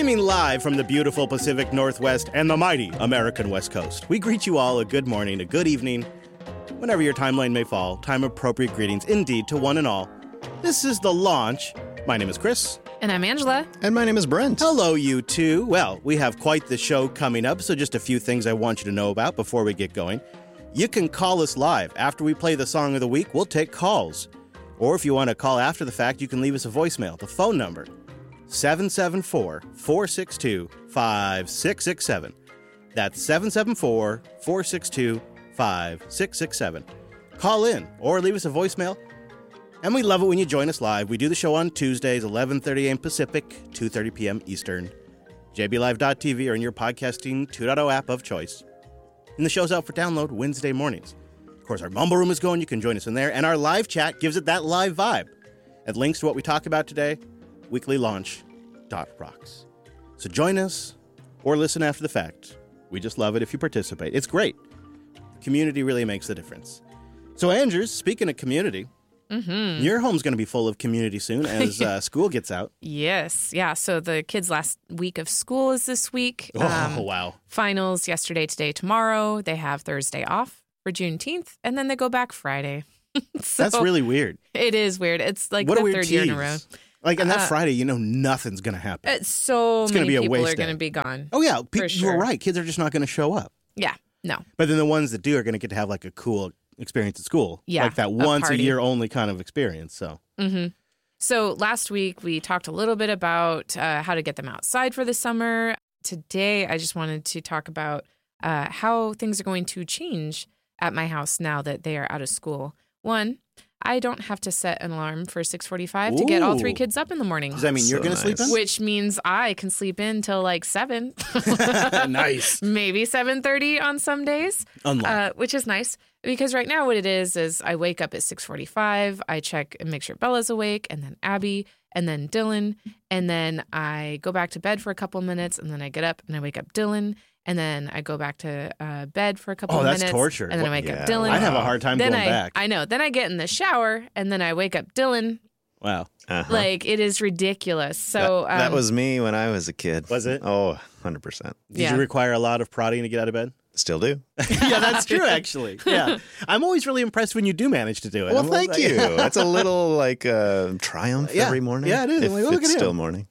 Streaming live from the beautiful Pacific Northwest and the mighty American West Coast, we greet you all a good morning, a good evening, whenever your timeline may fall. Time-appropriate greetings indeed to one and all. This is The Launch. My name is Chris. And I'm Angela. And my name is Brent. Hello, you two. Well, we have quite the show coming up, so just a few things I want you to know about before we get going. You can call us live. After we play the song of the week, we'll take calls. Or if you want to call after the fact, you can leave us a voicemail. The phone number, 774-462-5667. That's 774-462-5667. Call in or leave us a voicemail. And we love it when you join us live. We do the show on Tuesdays, 11:30 a.m. Pacific, 2:30 p.m. Eastern. JBLive.tv or in your podcasting 2.0 app of choice. And the show's out for download Wednesday mornings. Of course, our Mumble Room is going. You can join us in there. And our live chat gives it that live vibe. At links to what we talk about today, weeklylaunch.rocks. So join us or listen after the fact. We just love it if you participate. It's great. The community really makes the difference. So, Andrews, speaking of community, your home's going to be full of community soon as school gets out. Yes. Yeah. So the kids' last week of school is this week. Wow. Finals yesterday, today, tomorrow. They have Thursday off for Juneteenth, and then they go back Friday. So That's really weird. It is weird. It's like What a the weird third year in a row. tease. Like, and that Friday, you know nothing's going to happen. So gonna many be a people waste are going to day. be gone. Oh, yeah. For sure. You're right. Kids are just not going to show up. Yeah. No. But then the ones that do are going to get to have like a cool experience at school. Yeah, Like that a once a party. year only kind of experience. So So last week we talked a little bit about how to get them outside for the summer. Today I just wanted to talk about how things are going to change at my house now that they are out of school. One, I don't have to set an alarm for 6:45 to get all three Ooh. kids up in the morning. does that mean you're So going to sleep in? nice. Which means I can sleep in till like 7, Nice. maybe 7:30 on some days, Unlock. which is nice. Because right now what it is I wake up at 6:45, I check and make sure Bella's awake, and then Abby, and then Dylan, and then I go back to bed for a couple minutes, and then I get up and I wake up Dylan, and then I go back to bed for a couple Oh, minutes. that's torture. And then I wake up Yeah, Dylan. I'd have a hard time then going back. I know. Then I get in the shower, and then I wake up Dylan. Wow. Uh-huh. Like, it is ridiculous. So that was me when I was a kid. Was it? Oh, 100%. Did Yeah. you require a lot of prodding to get out of bed? Still do. Yeah, that's true, actually. Yeah. I'm always really impressed when you do manage to do it. Well, I'm thank like- you. That's a little like triumph Yeah. every morning. Yeah, it is. If I'm like, oh, look it's at him. still morning.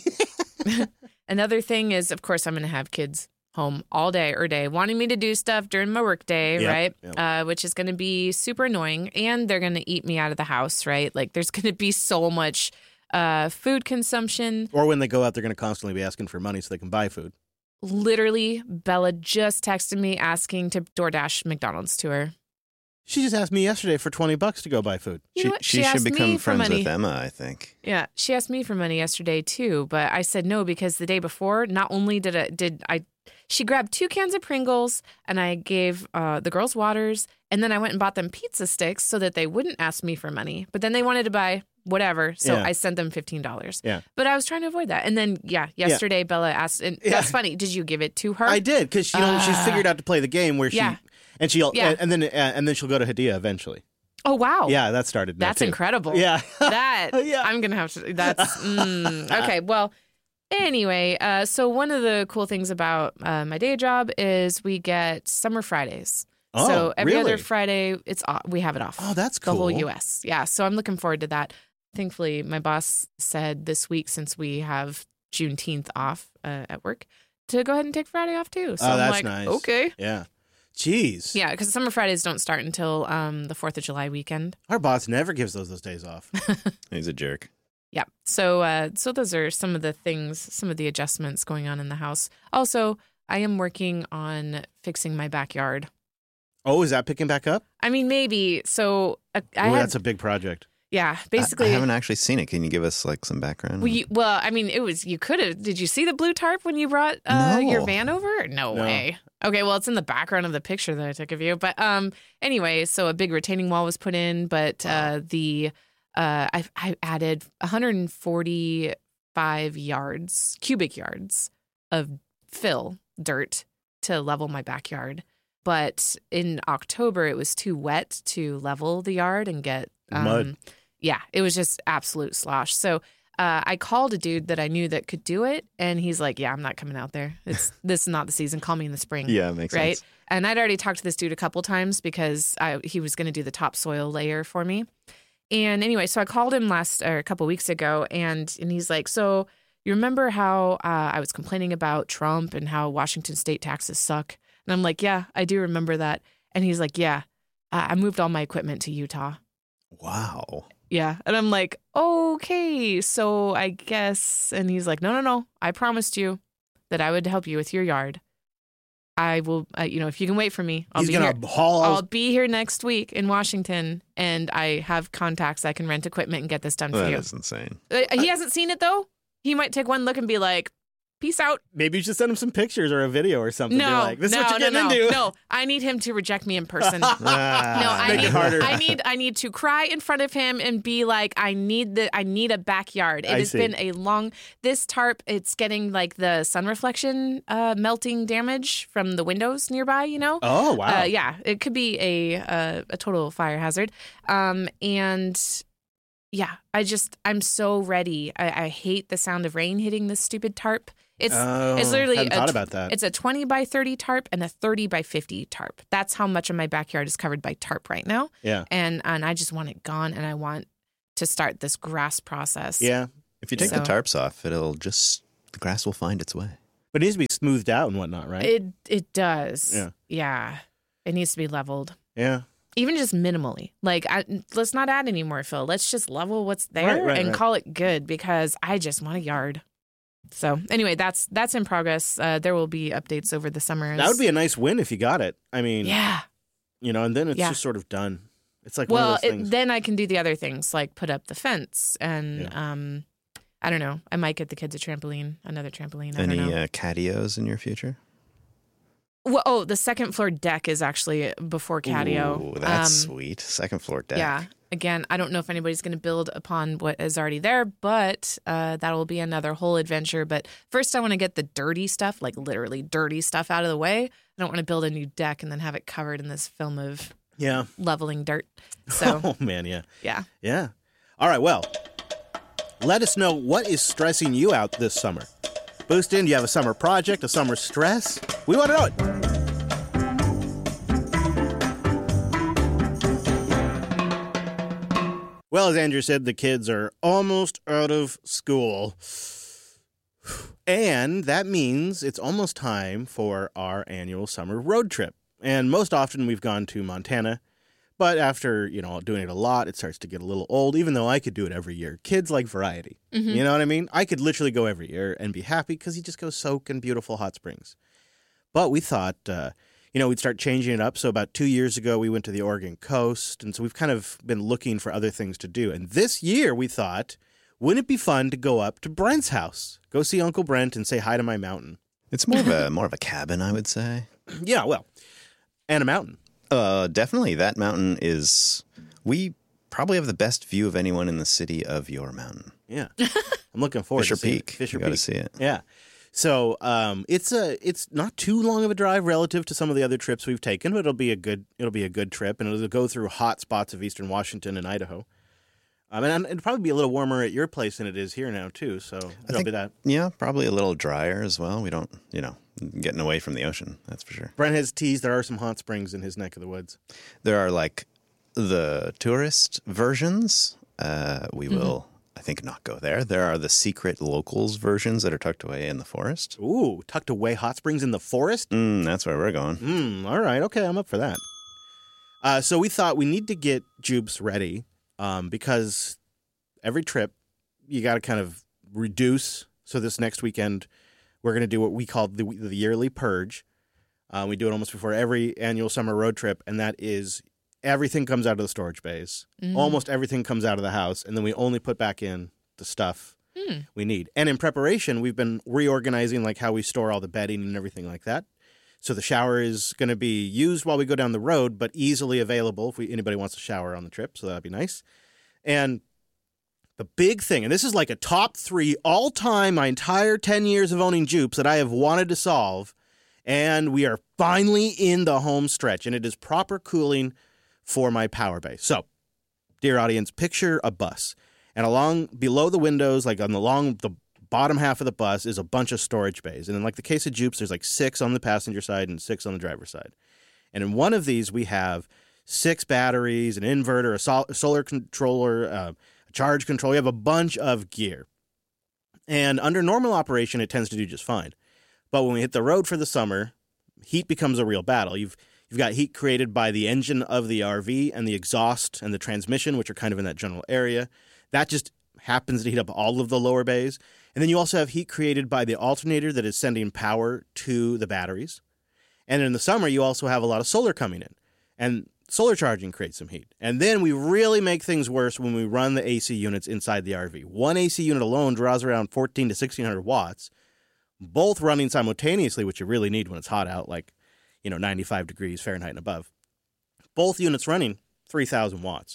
Another thing is, of course, I'm going to have kids home all day or day wanting me to do stuff during my work day, Yep, right? yep. Which is going to be super annoying. And they're going to eat me out of the house, right? Like, there's going to be so much food consumption. Or when they go out, they're going to constantly be asking for money so they can buy food. Literally, Bella just texted me asking to DoorDash McDonald's to her. She just asked me yesterday for $20 to go buy food. You know what? She should asked me become for friends money. with Emma, I think. Yeah, she asked me for money yesterday too, but I said no because the day before, not only she grabbed 2 cans of Pringles and I gave the girls waters, and then I went and bought them pizza sticks so that they wouldn't ask me for money. But then they wanted to buy whatever, so Yeah. I sent them $15. Yeah. But I was trying to avoid that, and then yesterday Bella asked, and that's funny. Did you give it to her? I did, because she's figured out to play the game where Yeah. she'll Yeah. and then she'll go to Hadia eventually. Oh wow. Yeah, that started. That's too. incredible. Yeah. That Yeah. I'm gonna have to. That's okay. Well, anyway, so one of the cool things about my day job is we get summer Fridays. Oh, so every really? other Friday, it's off. We have it off. Oh, that's the cool. whole U.S. Yeah. So I'm looking forward to that. Thankfully, my boss said this week, since we have Juneteenth off at work, to go ahead and take Friday off too. So Oh, I'm that's like, nice. okay. Yeah. Jeez. Yeah, because summer Fridays don't start until the 4th of July weekend. Our boss never gives those days off. He's a jerk. Yeah. So those are some of the things, some of the adjustments going on in the house. Also, I am working on fixing my backyard. Oh, is that picking back up? I mean, maybe. So That's a big project. yeah, basically. I haven't actually seen it. Can you give us like some background? Well, I mean, you could have. Did you see the blue tarp when you brought No. your van over? No way. Okay, well, it's in the background of the picture that I took of you. But anyway, so a big retaining wall was put in, but I added 145 cubic yards of dirt to level my backyard. But in October, it was too wet to level the yard and get Mud. Yeah, it was just absolute slosh. So I called a dude that I knew that could do it, and he's like, "Yeah, I'm not coming out there. This is not the season. Call me in the spring." Yeah, makes right? sense. And I'd already talked to this dude a couple times because he was going to do the topsoil layer for me. And anyway, so I called him a couple weeks ago, and he's like, "So you remember how I was complaining about Trump and how Washington state taxes suck?" And I'm like, "Yeah, I do remember that." And he's like, "Yeah, I moved all my equipment to Utah." Wow. Yeah. And I'm like, "Okay, so I guess." And he's like, No. I promised you that I would help you with your yard. I will, if you can wait for me, I'll He's be gonna here. haul. I'll be here next week in Washington, and I have contacts. I can rent equipment and get this done for That you. is insane. He hasn't seen it, though. He might take one look and be like, "Peace out." Maybe you should send him some pictures or a video or something. Be No, like, this is what you're no, getting into. No, I need him to reject me in person. Ah, No, Make it harder. I need to cry in front of him and be like, I need a backyard. It I has see. been this tarp, it's getting like the sun reflection melting damage from the windows nearby, Oh, wow. Yeah, it could be a total fire hazard. And yeah, I'm so ready. I hate the sound of rain hitting this stupid tarp. It's literally hadn't thought about that. It's a 20 by 30 tarp and a 30 by 50 tarp. That's how much of my backyard is covered by tarp right now. Yeah. And I just want it gone, and I want to start this grass process. Yeah. If you take the tarps off, the grass will find its way. But it needs to be smoothed out and whatnot, right? It does. Yeah. Yeah. It needs to be leveled. Yeah. Even just minimally. Like, let's not add any more fill. Let's just level what's there Right. call it good, because I just want a yard. So anyway, that's in progress. There will be updates over the summer. That would be a nice win if you got it. I mean, yeah. And then it's Yeah. just sort of done. It's like one of those things. Then I can do the other things, like put up the fence, and I don't know. I might get the kids another trampoline. I don't know. Any catios in your future? Well, the second floor deck is actually before catio. Ooh, that's sweet. Second floor deck. Yeah. Again, I don't know if anybody's going to build upon what is already there, but that will be another whole adventure. But first, I want to get the dirty stuff, like literally dirty stuff, out of the way. I don't want to build a new deck and then have it covered in this film of leveling dirt. So, Oh, man, yeah. yeah. Yeah. All right, well, let us know what is stressing you out this summer. Boostin, do you have a summer project, a summer stress? We want to know it. Well, as Andrew said, the kids are almost out of school. And that means it's almost time for our annual summer road trip. And most often we've gone to Montana. But after, doing it a lot, it starts to get a little old, even though I could do it every year. Kids like variety. Mm-hmm. You know what I mean? I could literally go every year and be happy because you just go soak in beautiful hot springs. But we thought, we'd start changing it up. So about 2 years ago, we went to the Oregon coast. And so we've kind of been looking for other things to do. And this year, we thought, wouldn't it be fun to go up to Brent's house? Go see Uncle Brent and say hi to my mountain. It's more of a cabin, I would say. Yeah, well, and a mountain. Definitely. That mountain we probably have the best view of anyone in the city of your mountain. Yeah. I'm looking forward Fisher to seeing Peak. Fisher You got to Peak. see it. Yeah. So it's not too long of a drive relative to some of the other trips we've taken, but it'll be a good trip, and it'll go through hot spots of eastern Washington and Idaho. And it'll probably be a little warmer at your place than it is here now too. So there'll be that. Yeah, probably a little drier as well. We don't, getting away from the ocean. That's for sure. Brent has teased there are some hot springs in his neck of the woods. There are like the tourist versions. We will, I think, not go there. There are the secret locals versions that are tucked away in the forest. Ooh, tucked away hot springs in the forest? That's where we're going. All right. Okay, I'm up for that. So we thought we need to get Jubes ready because every trip you got to kind of reduce. So this next weekend, we're going to do what we call the yearly purge. We do it almost before every annual summer road trip, and that is everything comes out of the storage bays. Almost everything comes out of the house, and then we only put back in the stuff we need. And in preparation, we've been reorganizing like how we store all the bedding and everything like that. So the shower is going to be used while we go down the road, but easily available if anybody wants to shower on the trip. So that'd be nice. And the big thing, and this is like a top 3 all-time, my entire 10 years of owning Jupes that I have wanted to solve, and we are finally in the home stretch, and it is proper cooling for my power base. So, dear audience, picture a bus. And along below the windows, like on the bottom half of the bus, is a bunch of storage bays. And in like the case of Jupes, there's like 6 on the passenger side and 6 on the driver's side. And in one of these, we have 6 batteries, an inverter, a solar controller, a charge controller. We have a bunch of gear. And under normal operation, it tends to do just fine. But when we hit the road for the summer, heat becomes a real battle. You've got heat created by the engine of the RV and the exhaust and the transmission, which are kind of in that general area. That just happens to heat up all of the lower bays. And then you also have heat created by the alternator that is sending power to the batteries. And in the summer, you also have a lot of solar coming in. And solar charging creates some heat. And then we really make things worse when we run the AC units inside the RV. One AC unit alone draws around 1,400 to 1,600 watts, both running simultaneously, which you really need when it's hot out, like 95 degrees Fahrenheit and above. Both units running 3,000 watts.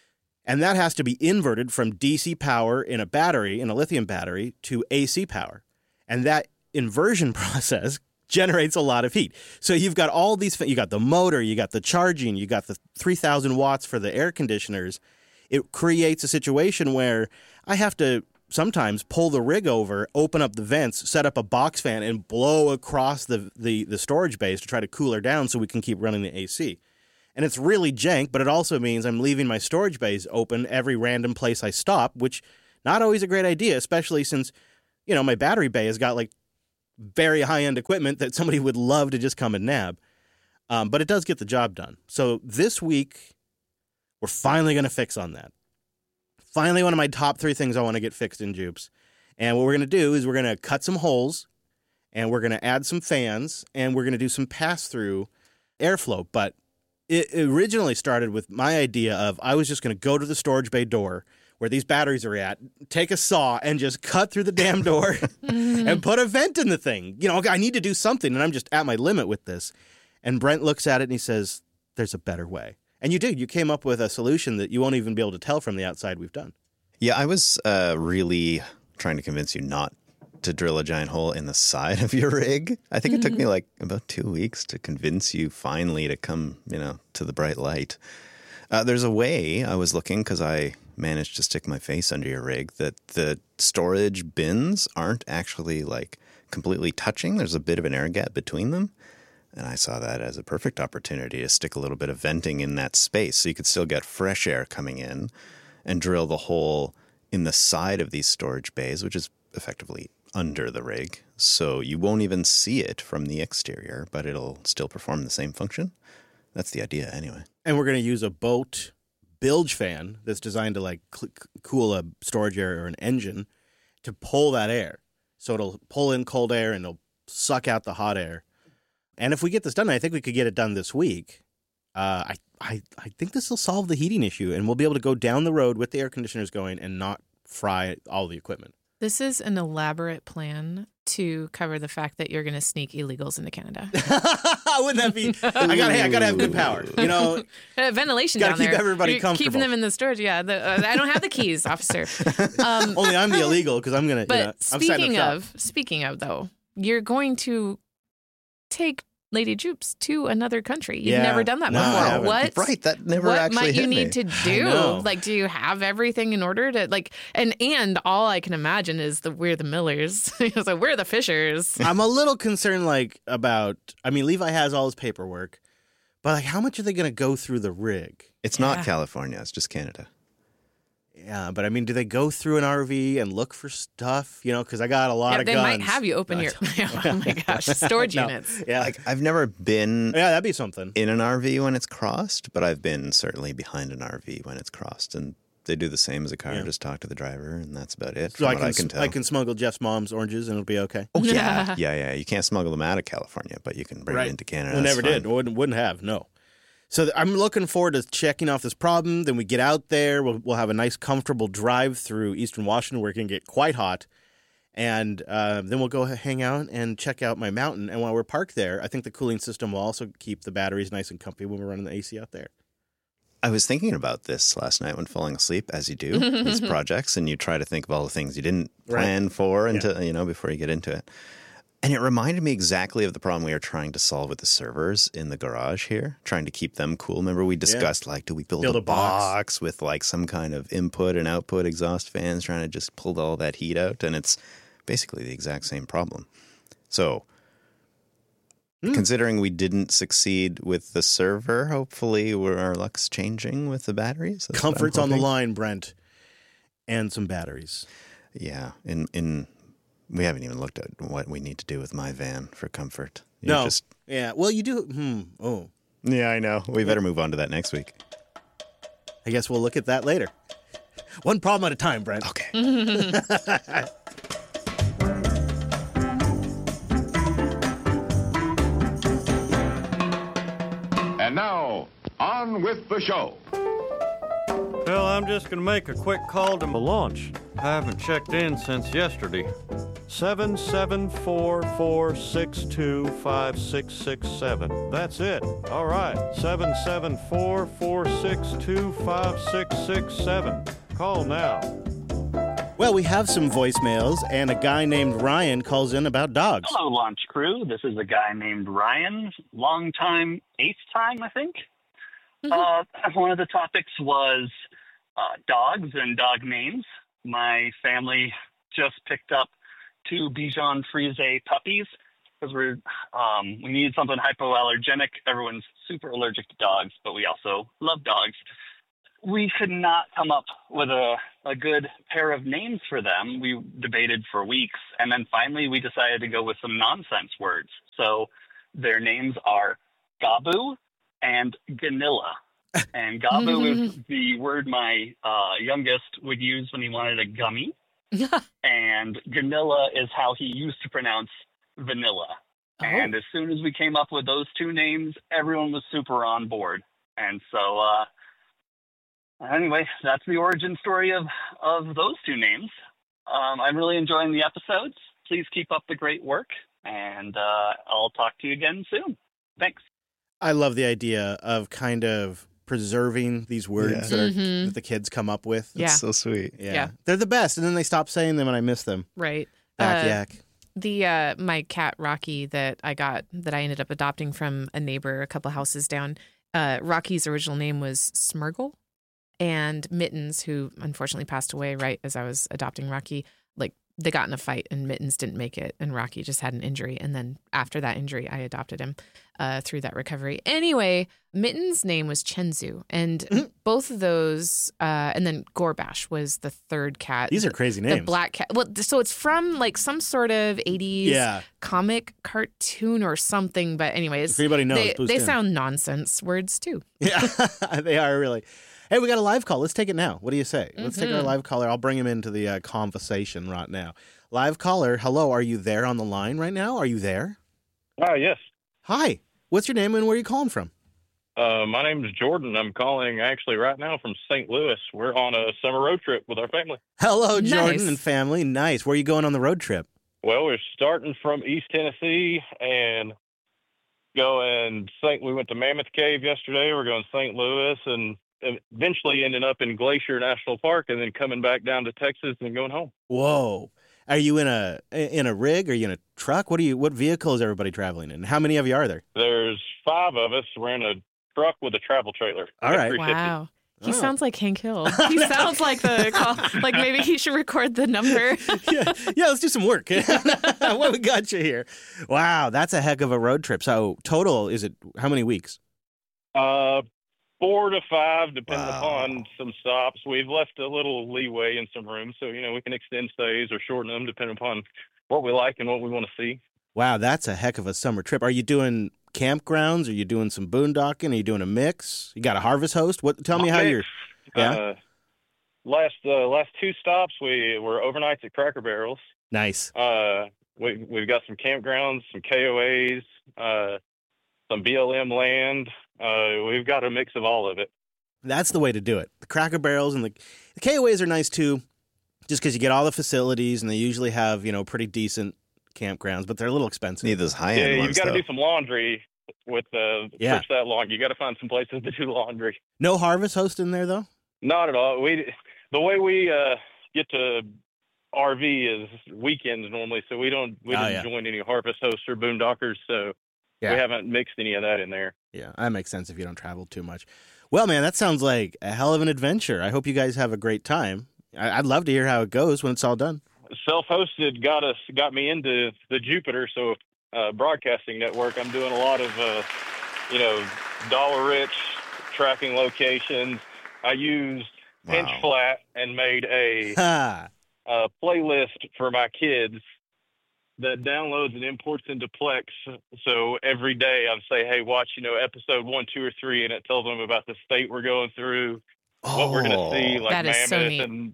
And that has to be inverted from DC power in a battery, in a lithium battery, to AC power. And that inversion process generates a lot of heat. So you've got all these, you got the motor, you got the charging, you got the 3,000 watts for the air conditioners. It creates a situation where I have to sometimes pull the rig over, open up the vents, set up a box fan, and blow across the storage bays to try to cool her down so we can keep running the AC. And it's really jank, but it also means I'm leaving my storage bays open every random place I stop, which not always a great idea, especially since, my battery bay has got like very high-end equipment that somebody would love to just come and nab. But it does get the job done. So this week, we're finally going to fix on that. Finally, one of my top 3 things I want to get fixed in Jupes. And what we're going to do is we're going to cut some holes, and we're going to add some fans, and we're going to do some pass-through airflow. But it originally started with my idea of I was just going to go to the storage bay door where these batteries are at, take a saw, and just cut through the damn door and put a vent in the thing. I need to do something, and I'm just at my limit with this. And Brent looks at it, and he says, there's a better way. And you did. You came up with a solution that you won't even be able to tell from the outside we've done. Yeah, I was really trying to convince you not to drill a giant hole in the side of your rig. I think it took me like about 2 weeks to convince you finally to come, to the bright light. There's a way I was looking, because I managed to stick my face under your rig, that the storage bins aren't actually like completely touching. There's a bit of an air gap between them. And I saw that as a perfect opportunity to stick a little bit of venting in that space so you could still get fresh air coming in, and drill the hole in the side of these storage bays, which is effectively under the rig. So you won't even see it from the exterior, but it'll still perform the same function. That's the idea anyway. And we're going to use a boat bilge fan that's designed to like cool a storage area or an engine to pull that air. So it'll pull in cold air and it'll suck out the hot air. And if we get this done, I think we could get it done this week. I think this will solve the heating issue, and we'll be able to go down the road with the air conditioners going and not fry all the equipment. This is an elaborate plan to cover the fact that you're going to sneak illegals into Canada. Wouldn't that be? I gotta have good power. Ventilation down there. Gotta keep everybody You're comfortable. Keeping them in the storage. Yeah, I don't have the keys, officer. Only I'm the illegal because I'm gonna. But I'm setting up shop. speaking of though, you're going to take Lady Jupes to another country. You've never done that before. What? Right, that never what actually might hit you me. need to do? Like, do you have everything in order to like? And all I can imagine is we're the Millers. It's like we're the Fishers. I'm a little concerned, about. I mean, Levi has all his paperwork, but how much are they going to go through the rig? It's not California. It's just Canada. Yeah, but I mean, do they go through an RV and look for stuff? Because I got a lot of they guns. might have you open your oh my gosh, storage units. Yeah, I've never been that'd be something in an RV when it's crossed, but I've been certainly behind an RV when it's crossed, and they do the same as a car. Just talk to the driver, and that's about it. So from what I can tell. I can smuggle Jeff's mom's oranges, and it'll be okay. Oh yeah. You can't smuggle them out of California, but you can bring it into Canada. We never did. Wouldn't have. No. So I'm looking forward to checking off this problem. Then we get out there. We'll have a nice, comfortable drive through Eastern Washington where it can get quite hot. And then we'll go hang out and check out my mountain. And while we're parked there, I think the cooling system will also keep the batteries nice and comfy when we're running the AC out there. I was thinking about this last night when falling asleep, as you do, these projects, and you try to think of all the things you didn't plan for until, before you get into it. And it reminded me exactly of the problem we were trying to solve with the servers in the garage here, trying to keep them cool. Remember we discussed, like, do we build a box with, like, some kind of input and output exhaust fans, trying to just pull all that heat out? And it's basically the exact same problem. So, considering we didn't succeed with the server, hopefully our luck's changing with the batteries. That's Comfort's on the line, Brent, and some batteries. Yeah, we haven't even looked at what we need to do with my van for comfort. Yeah. Well, you do. Yeah, I know. We better move on to that next week. I guess we'll look at that later. One problem at a time, Brent. Okay. And now, on with the show. Well, I'm just going to make a quick call to the launch. I haven't checked in since yesterday. 774-462-5667. That's it. All right. 774-462-5667. Call now. Well, we have some voicemails, and a guy named Ryan calls in about dogs. Hello, launch crew. This is a guy named Ryan. Long time, 8th time, I think. One of the topics was dogs and dog names. My family just picked up 2 Bichon Frise puppies because we needed something hypoallergenic. Everyone's super allergic to dogs, but we also love dogs. We could not come up with a good pair of names for them. We debated for weeks, and then finally we decided to go with some nonsense words. So their names are Gabu and Ganilla. And Gabu is the word my youngest would use when he wanted a gummy. And Ganilla is how he used to pronounce vanilla. Oh. And as soon as we came up with those 2 names, everyone was super on board. And so, anyway, that's the origin story of those 2 names. I'm really enjoying the episodes. Please keep up the great work, and I'll talk to you again soon. Thanks. I love the idea of kind of preserving these words that the kids come up with. It's so sweet. Yeah. They're the best, and then they stop saying them, and I miss them. Right. Yak. My cat Rocky that I ended up adopting from a neighbor a couple houses down. Rocky's original name was Smurgle, and Mittens, who unfortunately passed away right as I was adopting Rocky, like they got in a fight and Mittens didn't make it, and Rocky just had an injury, and then after that injury, I adopted him through that recovery. Anyway, Mittens' name was Chenzu, and both of those, and then Gorbash was the third cat. These are crazy names. The black cat. Well, so it's from like some sort of 80s comic cartoon or something, but anyways, if anybody knows, they sound nonsense words too. Yeah, they are really. Hey, we got a live call. Let's take it now. What do you say? Let's take our live caller. I'll bring him into the conversation right now. Live caller, hello. Are you there on the line right now? Are you there? Yes. Hi. What's your name and where are you calling from? My name is Jordan. I'm calling actually right now from St. Louis. We're on a summer road trip with our family. Hello, Jordan and family. Nice. Where are you going on the road trip? Well, we're starting from East Tennessee and we went to Mammoth Cave yesterday. We're going to St. Louis and eventually ending up in Glacier National Park and then coming back down to Texas and going home. Whoa. Are you in a rig? Are you in a truck? What vehicle is everybody traveling in? How many of you are there? There's 5 of us. We're in a truck with a travel trailer. All right. Wow. He sounds like Hank Hill. He sounds like the call. Like maybe he should record the number. yeah, let's do some work. What we got you here? Wow, that's a heck of a road trip. So total, is it how many weeks? 4 to 5, depending upon some stops. We've left a little leeway in some rooms, so we can extend stays or shorten them depending upon what we like and what we want to see. Wow, that's a heck of a summer trip. Are you doing campgrounds? Are you doing some boondocking? Are you doing a mix? You got a harvest host? Tell me how you're. Yeah. Last 2 stops, we were overnights at Cracker Barrels. Nice. We've got some campgrounds, some KOAs, some BLM land. We've got a mix of all of it. That's the way to do it. The Cracker Barrels and the KOAs are nice too, just because you get all the facilities and they usually have pretty decent campgrounds, but they're a little expensive. Need those high end ones. You've got to do some laundry with trips that long. You got to find some places to do laundry. No harvest host in there though. Not at all. The way we get to RV is weekends normally, so we didn't join any harvest hosts or boondockers, so we haven't mixed any of that in there. Yeah, that makes sense if you don't travel too much. Well, man, that sounds like a hell of an adventure. I hope you guys have a great time. I'd love to hear how it goes when it's all done. Self-hosted got me into the Jupiter, so broadcasting network. I'm doing a lot of dollar-rich tracking locations. I used Pinch Flat and made a playlist for my kids that downloads and imports into Plex. So every day I'd say, hey, watch, episode 1, 2, or 3, and it tells them about the state we're going through, what we're going to see, like that is Mammoth so neat. and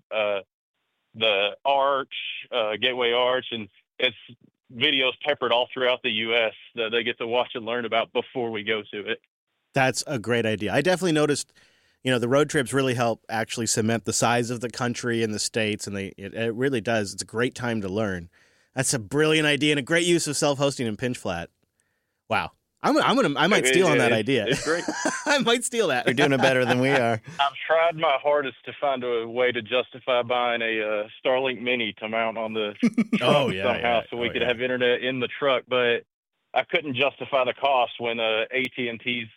the Arch, Gateway Arch, and it's videos peppered all throughout the U.S. that they get to watch and learn about before we go to it. That's a great idea. I definitely noticed, the road trips really help actually cement the size of the country and the states, and it really does. It's a great time to learn. That's a brilliant idea and a great use of self-hosting and Pinch Flat. Wow. I might steal on that idea. It's great. I might steal that. You're doing it better than we are. I've tried my hardest to find a way to justify buying a Starlink Mini to mount on the truck somehow so we could have internet in the truck, but I couldn't justify the cost when AT&T's,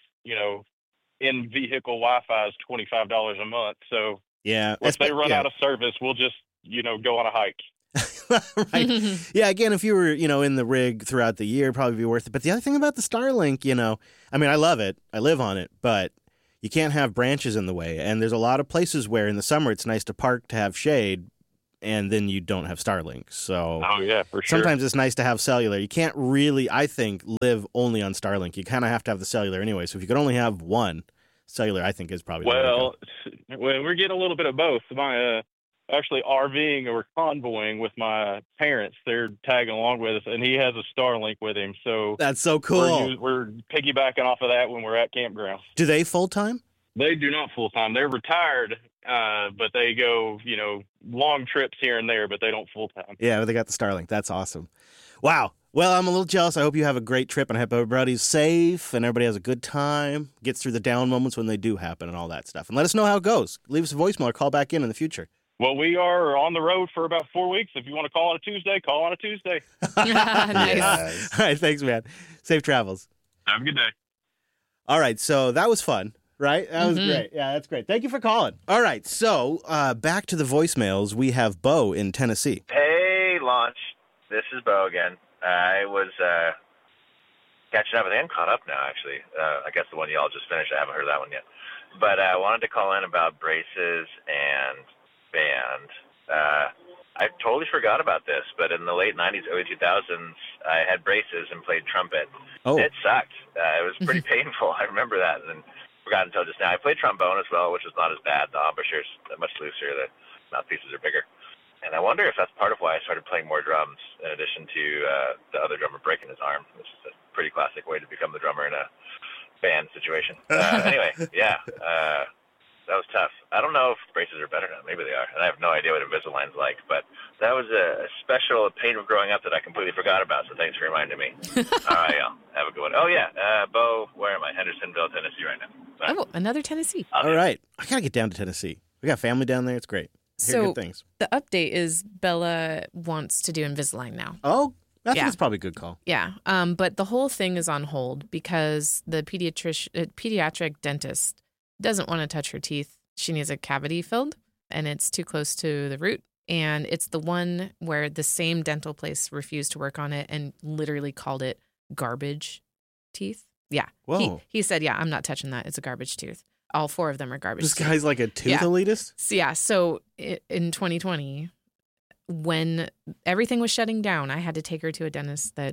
in-vehicle Wi-Fi is $25 a month. So if they run out of service, we'll just, go on a hike. Right. Yeah, again, if you were, in the rig throughout the year, it'd probably be worth it. But the other thing about the Starlink, I love it. I live on it, but you can't have branches in the way. And there's a lot of places where in the summer it's nice to park to have shade, and then you don't have Starlink. So for sure. Sometimes it's nice to have cellular. You can't really, I think, live only on Starlink. You kind of have to have the cellular anyway. So if you could only have one, cellular, I think, is probably well, we're getting a little bit of both. My actually RVing or convoying with my parents. They're tagging along with us, and he has a Starlink with him. So that's so cool. We're piggybacking off of that when we're at campgrounds. Do they full-time? They do not full-time. They're retired, but they go, long trips here and there, but they don't full-time. Yeah, they got the Starlink. That's awesome. Wow. Well, I'm a little jealous. I hope you have a great trip, and I hope everybody's safe and everybody has a good time, gets through the down moments when they do happen and all that stuff. And let us know how it goes. Leave us a voicemail or call back in the future. Well, we are on the road for about 4 weeks. If you want to call on a Tuesday, call on a Tuesday. Nice. All right, thanks, man. Safe travels. Have a good day. All right, so that was fun, right? That was great. Yeah, that's great. Thank you for calling. All right, so back to the voicemails. We have Bo in Tennessee. Hey, Launch. This is Bo again. I was catching up and caught up now, actually. I guess the one y'all just finished. I haven't heard that one yet. But I wanted to call in about braces and band. I totally forgot about this, but in the late 90s, early 2000s, I had braces and played trumpet. Oh. It sucked. It was pretty painful. I remember that, and then forgot until just now. I played trombone as well, which is not as bad. The embouchure's much looser. The mouthpieces are bigger. And I wonder if that's part of why I started playing more drums, in addition to the other drummer breaking his arm, which is a pretty classic way to become the drummer in a band situation. Anyway, that was tough. I don't know if braces are better now. Maybe they are. And I have no idea what Invisalign's like. But that was a special pain of growing up that I completely forgot about. So thanks for reminding me. All right, y'all. Have a good one. Oh, yeah. Bo, where am I? Hendersonville, Tennessee right now. Bye. Oh, another Tennessee. All right. I got to get down to Tennessee. We got family down there. It's great. I hear good things. The update is Bella wants to do Invisalign now. Oh, I think it's probably a good call. Yeah. But the whole thing is on hold because the pediatric dentist doesn't want to touch her teeth. She needs a cavity filled, and it's too close to the root. And it's the one where the same dental place refused to work on it and literally called it garbage teeth. Yeah. Whoa. He said, yeah, I'm not touching that. It's a garbage tooth. All 4 of them are garbage This teeth. guy's like a tooth elitist? So in 2020, when everything was shutting down, I had to take her to a dentist that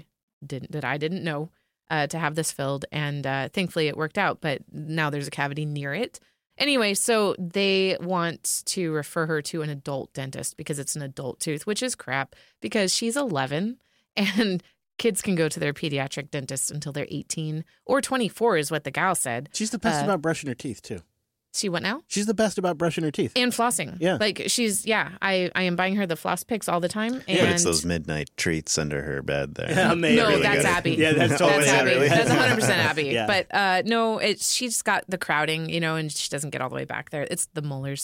I didn't know to have this filled. And thankfully it worked out, but now there's a cavity near it. Anyway, so they want to refer her to an adult dentist because it's an adult tooth, which is crap because she's 11 and kids can go to their pediatric dentist until they're 18 or 24 is what the gal said. She's the best about brushing her teeth, too. She what now? She's the best about brushing her teeth. And flossing. Yeah. Like I am buying her the floss picks all the time. And But it's those midnight treats under her bed there. Yeah, no, really that's good. Abby. Yeah, that's totally Abby. Abby. That's 100% Abby. Yeah. But no, she's got the crowding, and she doesn't get all the way back there. It's the molars. So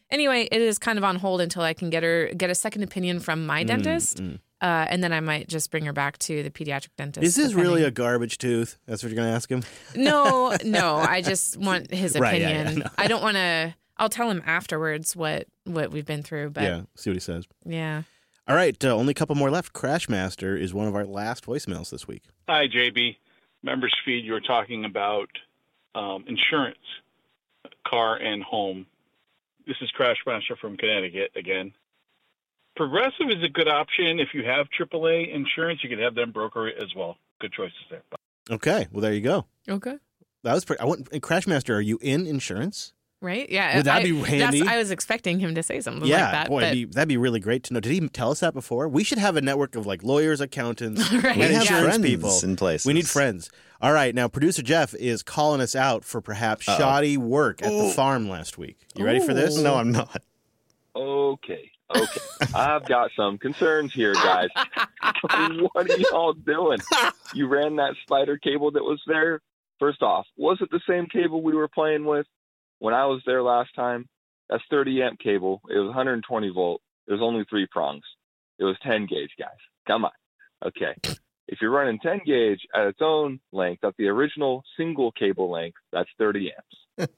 anyway, it is kind of on hold until I can get a second opinion from my dentist. And then I might just bring her back to the pediatric dentist. Is this really a garbage tooth? That's what you're going to ask him? No. I just want his opinion. Right, yeah, I don't want to. I'll tell him afterwards what we've been through. But yeah, see what he says. Yeah. All right, only a couple more left. Crashmaster is one of our last voicemails this week. Hi, JB. Members feed, you were talking about insurance, car and home. This is Crashmaster from Connecticut again. Progressive is a good option. If you have AAA insurance, you can have them broker it as well. Good choices there. Bye. Okay, well, there you go. Okay. That was pretty. Crashmaster, are you in insurance? Right? Yeah. Would that be handy? I was expecting him to say something like that. Boy, that'd be really great to know. Did he tell us that before? We should have a network of like lawyers, accountants, right. and insurance friends people in places. We need friends. All right, now producer Jeff is calling us out for perhaps shoddy work at the farm last week. You ready for this? No, I'm not. Okay. I've got some concerns here, guys. What are y'all doing? You ran that spider cable that was there? First off, was it the same cable we were playing with when I was there last time? That's 30 amp cable. It was 120 volt. There's only 3 prongs. It was 10 gauge, guys. Come on. Okay. If you're running 10 gauge at its own length, at the original single cable length, that's 30 amps.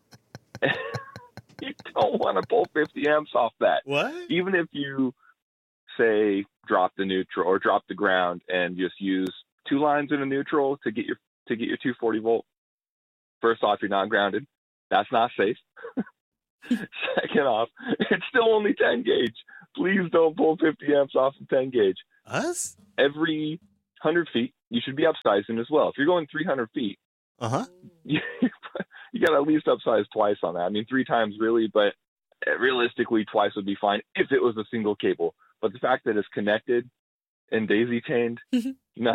You don't want to pull 50 amps off that. What? Even if you, say, drop the neutral or drop the ground and just use 2 lines in a neutral to get your 240 volt. First off, you're not grounded. That's not safe. Second off, it's still only 10 gauge. Please don't pull 50 amps off of 10 gauge. Us? Every 100 feet, you should be upsizing as well. If you're going 300 feet, you got to at least upsize twice on that. I mean, 3 times really, but realistically, twice would be fine if it was a single cable. But the fact that it's connected and daisy chained, no.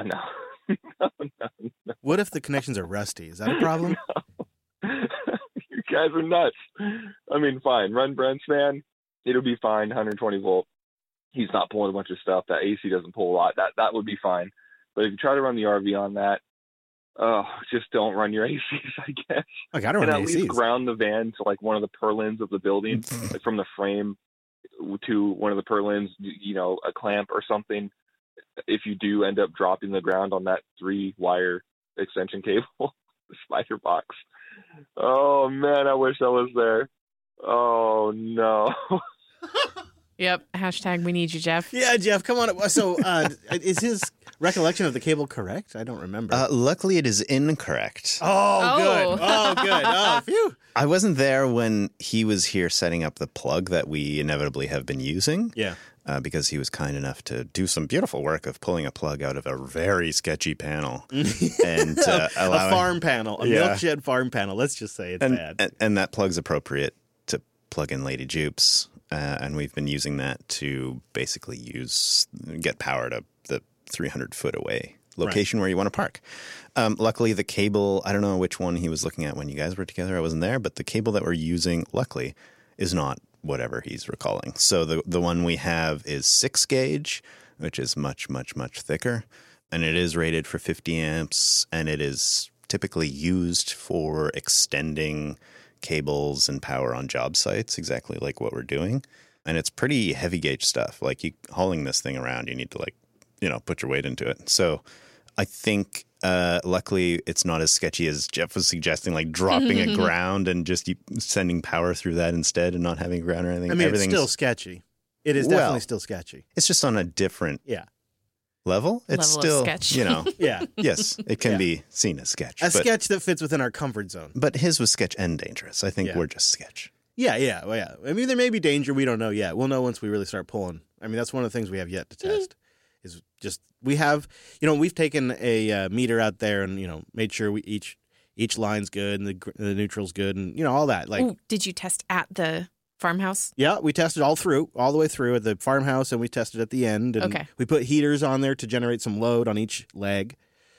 What if the connections are rusty? Is that a problem? You guys are nuts. I mean, fine. Run Brent's fan. It'll be fine. 120 volt. He's not pulling a bunch of stuff. That AC doesn't pull a lot. That would be fine. But if you try to run the RV on that, just don't run your ACs, I guess. I gotta run and at ACs. least ground the van to like one of the purlins of the building, like from the frame to one of the purlins, a clamp or something. If you do end up dropping the ground on that 3-wire extension cable, the spider box. Oh man, I wish I was there. Oh no. Yep. # we need you, Jeff. Yeah, Jeff, come on. So is his recollection of the cable correct? I don't remember. Luckily, it is incorrect. Oh, good. Oh, good. Oh, phew. I wasn't there when he was here setting up the plug that we inevitably have been using. Yeah. Because he was kind enough to do some beautiful work of pulling a plug out of a very sketchy panel. And a farm panel, milkshed farm panel. Let's just say it's bad. And that plug's appropriate to plug in Lady Jupes. And we've been using that to basically get power to the 300 foot away location where you want to park. Luckily, the cable, I don't know which one he was looking at when you guys were together. I wasn't there, but the cable that we're using, luckily, is not whatever he's recalling. So the one we have is 6 gauge, which is much, much, much thicker. And it is rated for 50 amps. And it is typically used for extending cables and power on job sites, exactly like what we're doing. And it's pretty heavy gauge stuff. Like hauling this thing around, you need to put your weight into it. So I think luckily it's not as sketchy as Jeff was suggesting, like dropping a ground and just sending power through that instead and not having a ground or anything. I mean, it's still sketchy. It is definitely still sketchy. It's just on a different level. It's level still, of sketch. Yes, it can be seen as sketch. A sketch that fits within our comfort zone. But his was sketch and dangerous. I think we're just sketch. Yeah. Well, yeah. I mean, there may be danger. We don't know yet. We'll know once we really start pulling. I mean, that's one of the things we have yet to test. Is just we have, we've taken a meter out there and made sure each line's good and the neutral's good and all that. Like, ooh, did you test at the farmhouse? Yeah, we tested all the way through at the farmhouse, and we tested at the end. And we put heaters on there to generate some load on each leg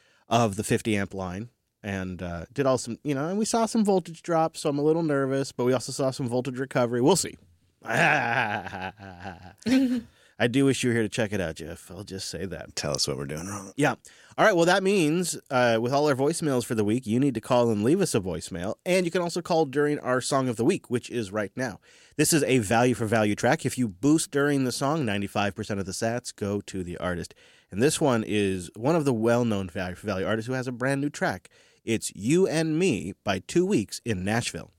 of the 50 amp line, and did all some, and we saw some voltage drops. So I'm a little nervous, but we also saw some voltage recovery. We'll see. I do wish you were here to check it out, Jeff. I'll just say that. Tell us what we're doing wrong. Yeah. All right. Well, that means with all our voicemails for the week, you need to call and leave us a voicemail. And you can also call during our Song of the Week, which is right now. This is a value for value track. If you boost during the song, 95% of the sats go to the artist. And this one is one of the well-known value for value artists who has a brand new track. It's You and Me by 2 Weeks in Nashville.